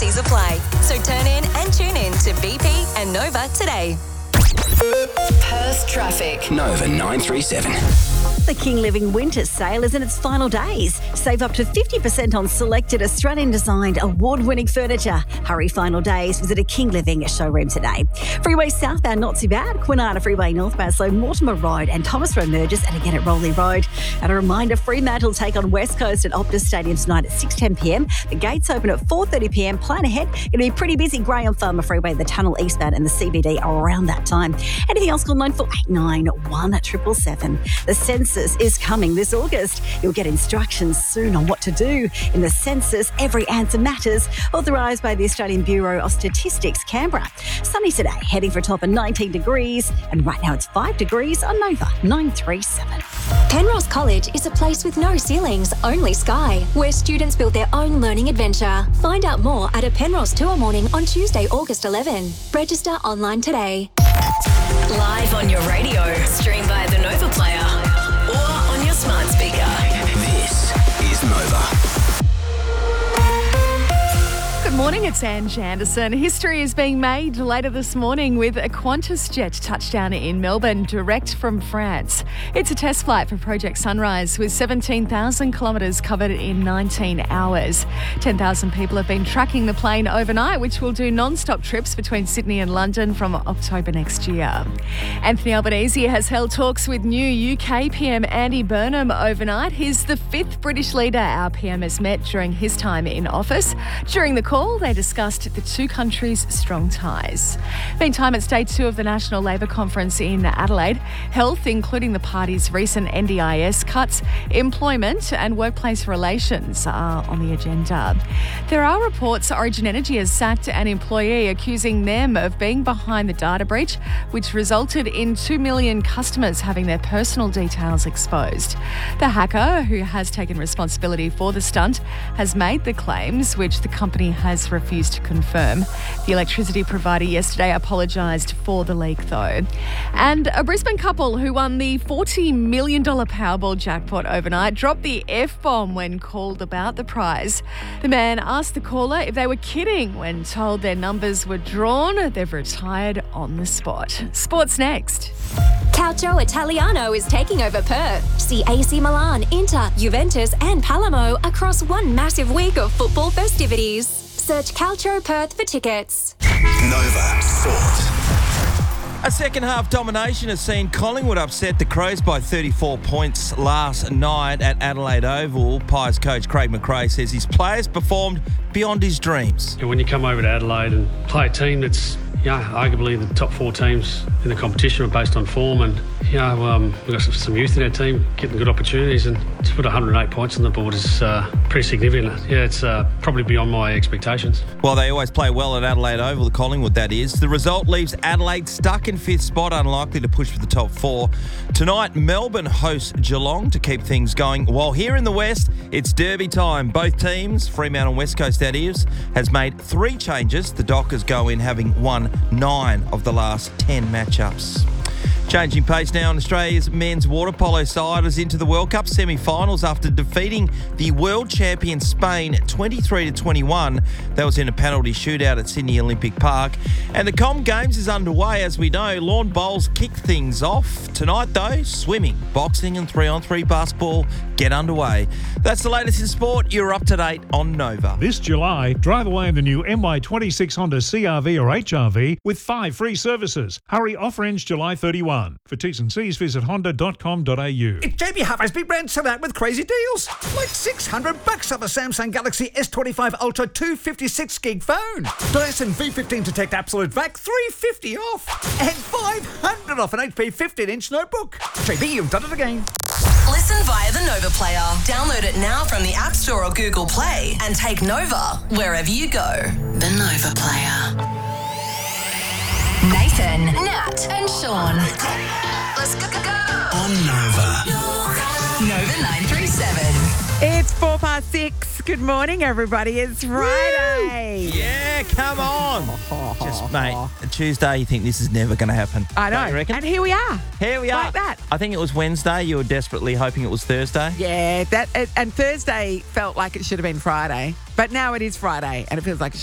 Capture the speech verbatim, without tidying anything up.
T's apply. So turn in and tune in to B P and Nova today. Perth traffic. Nova nine three seven. The King Living Winter Sale is in its final days. Save up to fifty percent on selected Australian-designed, award-winning furniture. Hurry final days. Visit a King Living showroom today. Freeway southbound, not too bad. Kwinana Freeway northbound, slow Mortimer Road and Thomas Road merges, and again at Rowley Road. And a reminder, Fremantle take on West Coast at Optus Stadium tonight at six ten p m. The gates open at four thirty p m. Plan ahead. Going to be pretty busy. Graham Farmer Freeway, the tunnel eastbound and the C B D around that time. Anything else, call nine four eight nine one seven seven. The census is coming this August. You'll get instructions soon on what to do in the census. Every answer matters. Authorised by the Australian Bureau of Statistics, Canberra. Sunny today, heading for a top of nineteen degrees. And right now it's five degrees on Nova nine three seven. Penrose College is a place with no ceilings, only sky, where students build their own learning adventure. Find out more at a Penrose tour morning on Tuesday, August eleventh. Register online today. Live on your radio. Stream via the Nova Player or on your smart speaker. This is Nova. Good morning, it's Ange Anderson. History is being made later this morning with a Qantas jet touchdown in Melbourne, direct from France. It's a test flight for Project Sunrise with seventeen thousand kilometres covered in nineteen hours. ten thousand people have been tracking the plane overnight, which will do non-stop trips between Sydney and London from October next year. Anthony Albanese has held talks with new U K P M Andy Burnham overnight. He's the fifth British leader our P M has met during his time in office. During the call, they discussed the two countries' strong ties. Meantime, it's day two of the National Labor Conference in Adelaide. Health, including the party's recent N D I S cuts, employment and workplace relations are on the agenda. There are reports Origin Energy has sacked an employee accusing them of being behind the data breach, which resulted in two million customers having their personal details exposed. The hacker, who has taken responsibility for the stunt, has made the claims, which the company has refused to confirm. The electricity provider yesterday apologised for the leak, though. And a Brisbane couple who won the forty million dollars Powerball jackpot overnight dropped the F-bomb when called about the prize. The man asked the caller if they were kidding. When told their numbers were drawn, they've retired on the spot. Sports next. Calcio Italiano is taking over Perth. See A C Milan, Inter, Juventus and Palermo across one massive week of football festivities. Search Calcio Perth for tickets. Nova Sport. A second half domination has seen Collingwood upset the Crows by thirty-four points last night at Adelaide Oval. Pies coach Craig McRae says his players performed beyond his dreams. And when you come over to Adelaide and play a team that's, yeah, arguably the top four teams in the competition are based on form, and you know, um, we've got some youth in our team getting good opportunities, and to put one hundred eight points on the board is uh, pretty significant. Yeah, it's uh, probably beyond my expectations. Well, they always play well at Adelaide Oval, the Collingwood that is. The result leaves Adelaide stuck in fifth spot, unlikely to push for the top four. Tonight, Melbourne hosts Geelong to keep things going, while here in the West, it's derby time. Both teams, Fremantle and West Coast that is, has made three changes. The Dockers go in having won nine of the last ten matchups. Changing pace now on Australia's men's water polo side is into the World Cup semi-finals after defeating the world champion Spain twenty-three to twenty-one. That was in a penalty shootout at Sydney Olympic Park. And the Com Games is underway, as we know. Lawn bowls kick things off. Tonight, though, swimming, boxing and three-on-three basketball get underway. That's the latest in sport. You're up to date on Nova. This July, drive away in the new M Y twenty-six Honda C R V or H R V with five free services. Hurry, offer ends July thirty-first. For T's and C's, visit honda dot com dot a u. It's J B Huff's big brand sell out with crazy deals. Like six hundred bucks off a Samsung Galaxy S twenty-five Ultra two hundred fifty-six gig phone. Dyson V fifteen Detect Absolute Vac three hundred fifty off. And five hundred off an H P fifteen inch notebook. J B, you've done it again. Listen via the Nova Player. Download it now from the App Store or Google Play and take Nova wherever you go. The Nova Player. Nathan, Nat and Sean. Let's go, go, go. On Nova. Nova nine three seven. It's four past six. Good morning, everybody. It's Friday. Yeah, come on. Just, mate, Tuesday, you think this is never going to happen. I know. Don't you reckon? And here we are. Here we are. Like that. I think it was Wednesday. You were desperately hoping it was Thursday. Yeah, that and Thursday felt like it should have been Friday. But now it is Friday, and it feels like it